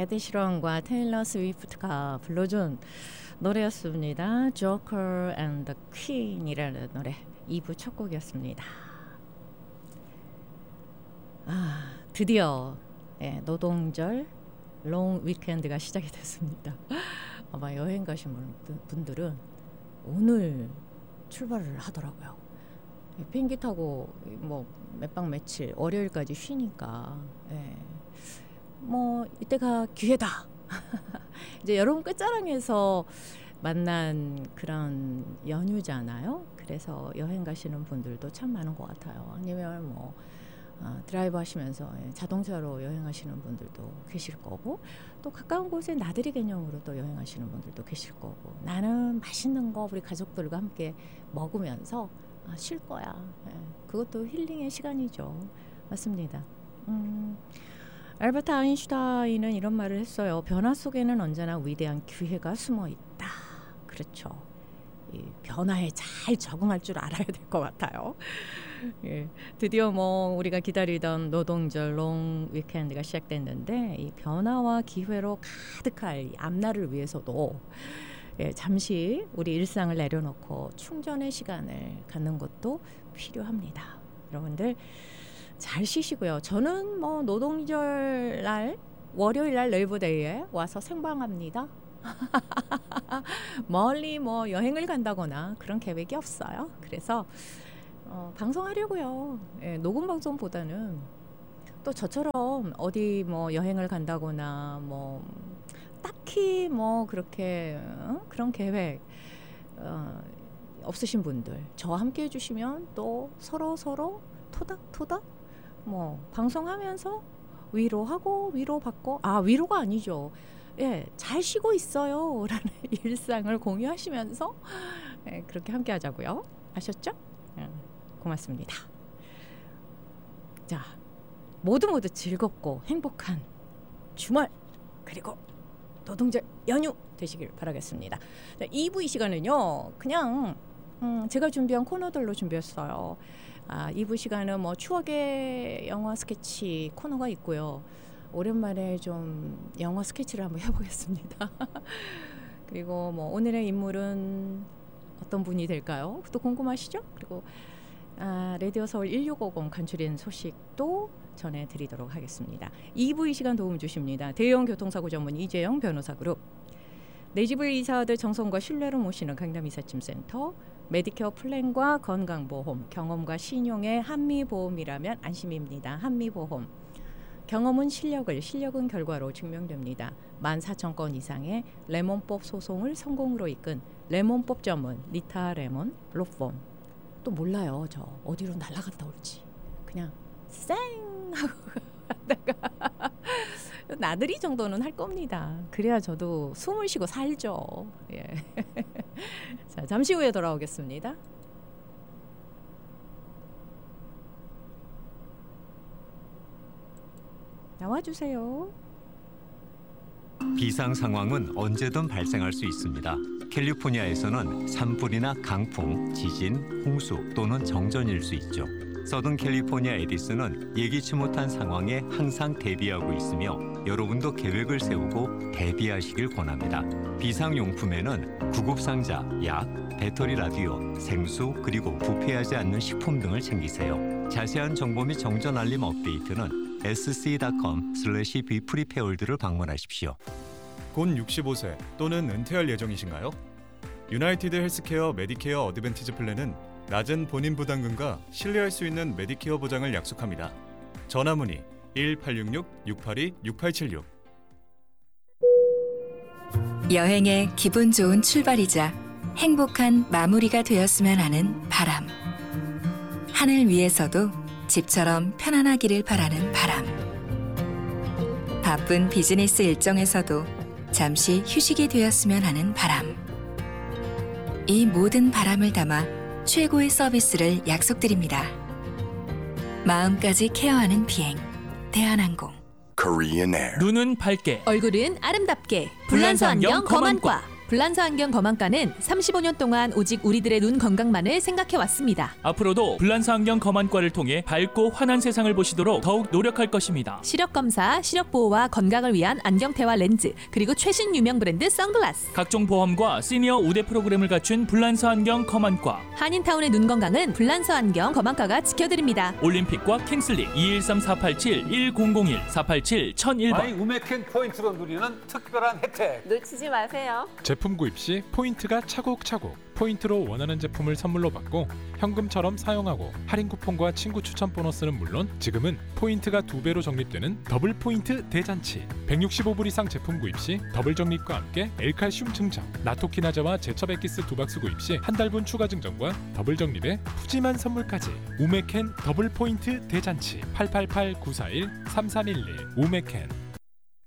에드 시런과 테일러 스위프트가 불러준 노래였습니다. Joker and the Queen이라는 노래 2부 첫 곡이었습니다. 드디어 노동절 롱 위켄드가 시작이 됐습니다. 아마 여행 가신 분들은 오늘 출발을 하더라고요. 비행기 타고 뭐 몇 박 며칠 월요일까지 쉬니까 뭐 이때가 기회다. 이제 여름 끝자락에서 만난 그런 연휴잖아요. 그래서 여행 가시는 분들도 참 많은 것 같아요. 아니면 뭐 드라이브 하시면서 자동차로 여행하시는 분들도 계실 거고, 또 가까운 곳에 나들이 개념으로 또 여행하시는 분들도 계실 거고, 나는 맛있는 거 우리 가족들과 함께 먹으면서 쉴 거야. 그것도 힐링의 시간이죠. 맞습니다. 알버트 아인슈타인은 이런 말을 했어요. 변화 속에는 언제나 위대한 기회가 숨어 있다. 그렇죠. 이 변화에 잘 적응할 줄 알아야 될 것 같아요. 드디어 뭐 우리가 기다리던 노동절 롱 위켄드가 시작됐는데, 이 변화와 기회로 가득할 이 앞날을 위해서도 잠시 우리 일상을 내려놓고 충전의 시간을 갖는 것도 필요합니다. 여러분들 잘 쉬시고요. 저는 뭐 노동절 날 월요일 날 레이버데이에 와서 생방합니다. 멀리 뭐 여행을 간다거나 그런 계획이 없어요. 그래서 방송하려고요. 녹음 방송보다는 또 저처럼 어디 뭐 여행을 간다거나 뭐 딱히 뭐 그렇게 그런 계획 없으신 분들 저와 함께 해주시면 또 서로 토닥토닥 뭐 방송하면서 위로하고 위로받고, 위로가 아니죠. 잘 쉬고 있어요 라는 일상을 공유하시면서 그렇게 함께 하자고요. 아셨죠? 고맙습니다. 자, 모두 즐겁고 행복한 주말 그리고 노동절 연휴 되시길 바라겠습니다. 자, 2부 이 시간은요, 그냥 제가 준비한 코너들로 준비했어요. 2부 시간은 뭐 추억의 영화 스케치 코너가 있고요. 오랜만에 좀 영화 스케치를 한번 해보겠습니다. 그리고 뭐 오늘의 인물은 어떤 분이 될까요? 또 궁금하시죠? 그리고 라디오 서울 1650 간추린 소식도 전해드리도록 하겠습니다. 2부 이 시간 도움 주십니다. 대형 교통사고 전문 이재영 변호사 그룹, 내 집을 이사하듯 정성과 신뢰로 모시는 강남 이삿짐센터, 메디케어 플랜과 건강보험, 경험과 신용의 한미보험이라면 안심입니다. 한미보험. 경험은 실력은 결과로 증명됩니다. 14,000건 이상의 레몬법 소송을 성공으로 이끈 레몬법 전문 리타레몬 로펌. 또 몰라요. 저 어디로 날아갔다 올지. 그냥 쌩 하고 갔다가 나들이 정도는 할 겁니다. 그래야 저도 숨을 쉬고 살죠. 자, 잠시 후에 돌아오겠습니다. 나와주세요. 비상 상황은 언제든 발생할 수 있습니다. 캘리포니아에서는 산불이나 강풍, 지진, 홍수 또는 정전일 수 있죠. 서든 캘리포니아 에디슨은 예기치 못한 상황에 항상 대비하고 있으며 여러분도 계획을 세우고 대비하시길 권합니다. 비상용품에는 구급상자, 약, 배터리 라디오, 생수, 그리고 부패하지 않는 식품 등을 챙기세요. 자세한 정보 및 정전 알림 업데이트는 sc.com/beprepared를 방문하십시오. 곧 65세 또는 은퇴할 예정이신가요? 유나이티드 헬스케어 메디케어 어드밴티지 플랜은 낮은 본인 부담금과 신뢰할 수 있는 메디케어 보장을 약속합니다. 전화 문의 1866-682-6876. 여행의 기분 좋은 출발이자 행복한 마무리가 되었으면 하는 바람. 하늘 위에서도 집처럼 편안하기를 바라는 바람. 바쁜 비즈니스 일정에서도 잠시 휴식이 되었으면 하는 바람. 이 모든 바람을 담아 최고의 서비스를 약속드립니다. 마음까지 케어하는 비행, 대한항공. Korean Air. 눈은 밝게, 얼굴은 아름답게 불란서 안경 검안과 불란서 안경 검안과는 35년 동안 오직 우리들의 눈 건강만을 생각해 왔습니다. 앞으로도 불란서 안경 검안과를 통해 밝고 환한 세상을 보시도록 더욱 노력할 것입니다. 시력 검사, 시력 보호와 건강을 위한 안경테와 렌즈, 그리고 최신 유명 브랜드 선글라스. 각종 보험과 시니어 우대 프로그램을 갖춘 불란서 안경 검안과. 한인타운의 눈 건강은 불란서 안경 검안과가 지켜드립니다. 올림픽과 킹슬리 213-487-1001 487-1001번. 우메켄 포인트로 누리는 특별한 혜택 놓치지 마세요. 제품 구입 시 포인트가 차곡차곡 포인트로 원하는 제품을 선물로 받고 현금처럼 사용하고 할인 쿠폰과 친구 추천 보너스는 물론 지금은 포인트가 2배로 적립되는 더블 포인트 대잔치. 165불 이상 제품 구입 시 더블 적립과 함께 엘칼슘 증정, 나토키나자와 제첩 엑기스 2박스 구입 시 한 달분 추가 증정과 더블 적립에 푸짐한 선물까지. 우메켄 더블 포인트 대잔치. 888-941-3311 우메켄.